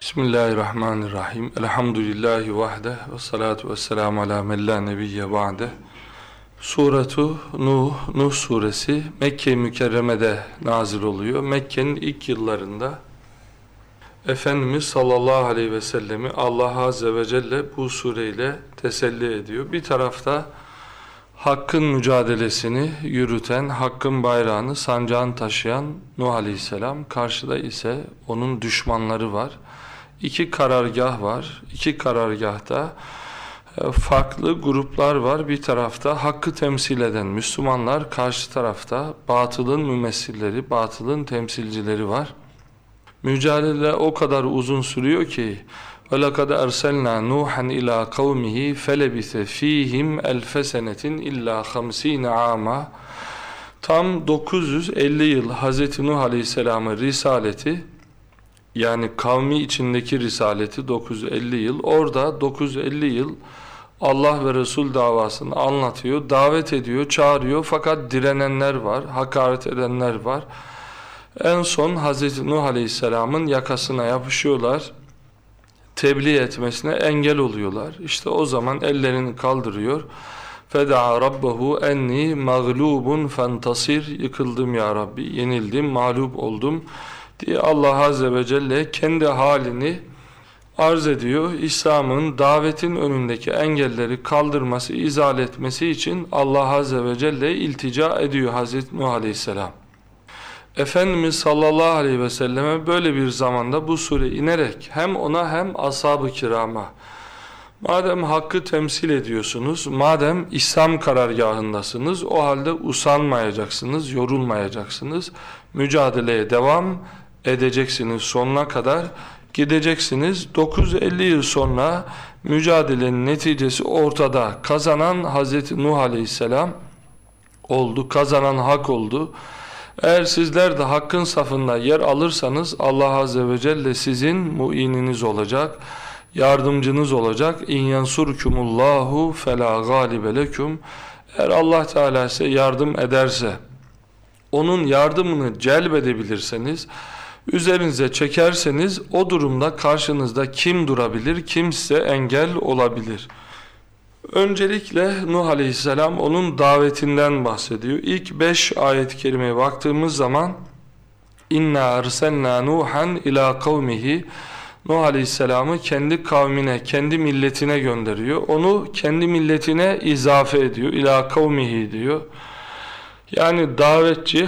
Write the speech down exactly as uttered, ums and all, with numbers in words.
Bismillahirrahmanirrahim. Elhamdülillahi vahde ve salatu ve selamu ala men la nebiyye ba'de. Suratu Nuh, Nuh suresi Mekke-i Mükerreme'de nazil oluyor. Mekke'nin ilk yıllarında Efendimiz sallallahu aleyhi ve sellemi Allah azze ve celle bu sureyle teselli ediyor. Bir tarafta hakkın mücadelesini yürüten, hakkın bayrağını, sancağını taşıyan Nuh aleyhisselam, karşıda ise onun düşmanları var. İki karargah var. İki karargahta farklı gruplar var. Bir tarafta hakkı temsil eden Müslümanlar, karşı tarafta batılın mümessilleri, batılın temsilcileri var. Mücadele o kadar uzun sürüyor ki وَلَقَدْ أَرْسَلْنَا نُوحًا إِلَى قَوْمِهِ فَلَبِثَ ف۪يهِمْ أَلْفَ سَنَةٍ إِلَّا خَمْس۪ينَ عَامًا. Tam dokuz yüz elli yıl Hz. Nuh Aleyhisselam'ın risaleti, yani kavmi içindeki risaleti dokuz yüz elli yıl, orada dokuz yüz elli yıl Allah ve Resul davasını anlatıyor, davet ediyor, çağırıyor, fakat direnenler var, hakaret edenler var. En son Hz. Nuh Aleyhisselam'ın yakasına yapışıyorlar, tebliğ etmesine engel oluyorlar. İşte o zaman ellerini kaldırıyor. فَدَعَى رَبَّهُ اَنِّي مَغْلُوبٌ فَانْتَصِرْ. Yıkıldım ya Rabbi, yenildim, mağlup oldum diye Allah Azze ve Celle kendi halini arz ediyor. İslam'ın, davetin önündeki engelleri kaldırması, izale etmesi için Allah Azze ve Celle iltica ediyor Hazreti Nuh Aleyhisselam. Efendimiz sallallahu aleyhi ve selleme böyle bir zamanda bu sure inerek hem ona hem ashab-ı kirama, madem hakkı temsil ediyorsunuz, madem İslam karargahındasınız, o halde usanmayacaksınız, yorulmayacaksınız, mücadeleye devam edeceksiniz, sonuna kadar gideceksiniz. dokuz yüz elli yıl sonra mücadelenin neticesi ortada. Kazanan Hazreti Nuh Aleyhisselam oldu, kazanan hak oldu. Eğer sizler de hakkın safında yer alırsanız Allah Azze ve Celle sizin muininiz olacak, yardımcınız olacak. İn yansurkumullahu fela galibe leküm. Eğer Allah Teala size yardım ederse, onun yardımını celbedebilirseniz, üzerinize çekerseniz, o durumda karşınızda kim durabilir, kim size engel olabilir? Öncelikle Nuh Aleyhisselam onun davetinden bahsediyor. İlk beş ayet-i kerimeye baktığımız zaman İnna arsalna Nuhan ila kavmihi, Nuh Aleyhisselam'ı kendi kavmine, kendi milletine gönderiyor. Onu kendi milletine izafe ediyor. İlâ kavmihi diyor. Yani davetçi,